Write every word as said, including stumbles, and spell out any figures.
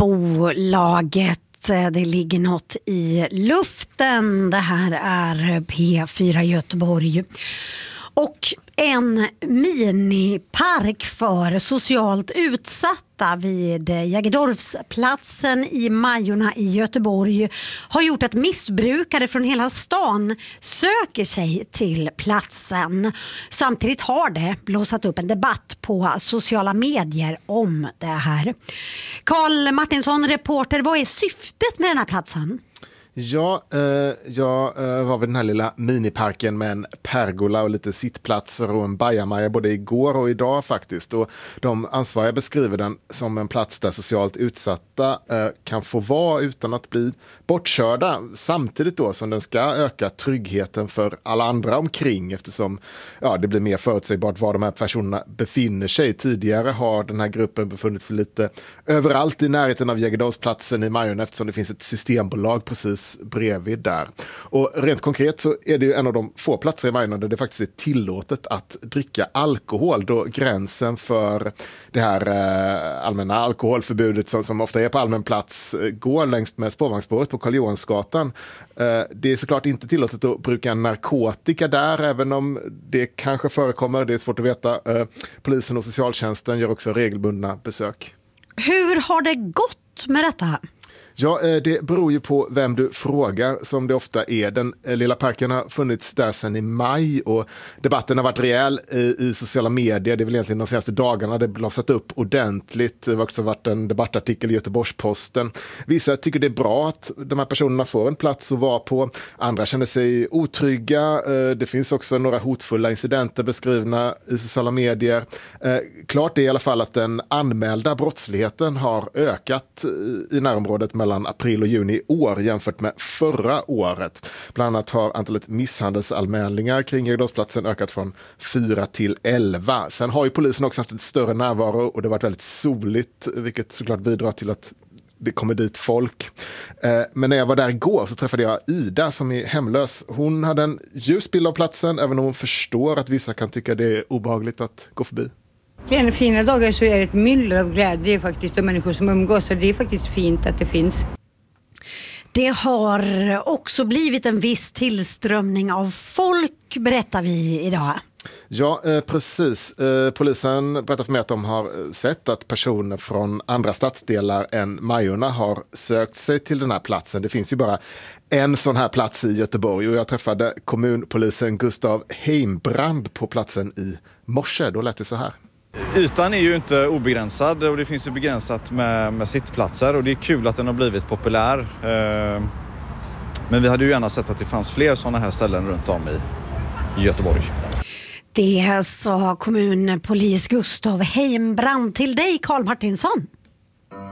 bolaget. Det ligger något i luften. Det här är P fyra Göteborg. Och en minipark för socialt utsatta vid Jägerdorfsplatsen i Majorna i Göteborg har gjort att missbrukare från hela stan söker sig till platsen. Samtidigt har det blåsat upp en debatt på sociala medier om det här. Karl Martinsson, reporter, vad är syftet med den här platsen? Ja, eh, jag eh, var vid den här lilla miniparken med en pergola och lite sittplatser och en bajamaja både igår och idag faktiskt. Och de ansvariga beskriver den som en plats där socialt utsatta eh, kan få vara utan att bli bortkörda. Samtidigt då som den ska öka tryggheten för alla andra omkring, eftersom ja, det blir mer förutsägbart var de här personerna befinner sig. Tidigare har den här gruppen befunnit sig lite överallt i närheten av Jägerdorfsplatsen i Majorna, eftersom det finns ett systembolag precis bredvid där. Och rent konkret så är det ju en av de få platser i Majorna där det faktiskt är tillåtet att dricka alkohol, då gränsen för det här eh, allmänna alkoholförbudet som, som ofta är på allmän plats eh, går längs med spårvagnsspåret på Karl Johansgatan. Eh, det är såklart inte tillåtet att bruka narkotika där, även om det kanske förekommer, det är svårt att veta. Eh, polisen och socialtjänsten gör också regelbundna besök. Hur har det gått med detta? Ja, det beror ju på vem du frågar, som det ofta är. Den lilla parken har funnits där sedan i maj och debatten har varit rejäl i, i sociala medier. Det är väl egentligen de senaste dagarna det blossat upp ordentligt. Det har också varit en debattartikel i Göteborgs-Posten. Vissa tycker det är bra att de här personerna får en plats att vara på. Andra känner sig otrygga. Det finns också några hotfulla incidenter beskrivna i sociala medier. Klart är i alla fall att den anmälda brottsligheten har ökat i närområdet mellan april och juni i år jämfört med förra året. Bland annat har antalet misshandelsanmälningar kring Jägerdorfsplatsen ökat från fyra till elva. Sen har ju polisen också haft ett större närvaro och det har varit väldigt soligt, vilket såklart bidrar till att det kommer dit folk. Men när jag var där igår så träffade jag Ida som är hemlös. Hon hade en ljus bild av platsen, även om hon förstår att vissa kan tycka det är obehagligt att gå förbi. En fina dagar så är det ett myller av glädje faktiskt och människor som umgås, så det är faktiskt fint att det finns. Det har också blivit en viss tillströmning av folk, berättar vi idag. Ja, eh, precis. Eh, polisen berättar för mig att de har sett att personer från andra stadsdelar än Majorna har sökt sig till den här platsen. Det finns ju bara en sån här plats i Göteborg och jag träffade kommunpolisen Gustav Heimbrand på platsen i morse. Då lät det så här. Ytan är ju inte obegränsad och det finns ju begränsat med, med sittplatser och det är kul att den har blivit populär. Eh, men vi hade ju gärna sett att det fanns fler sådana här ställen runt om i Göteborg. Det sa kommunpolis Gustav Heimbrand till dig, Karl Martinsson.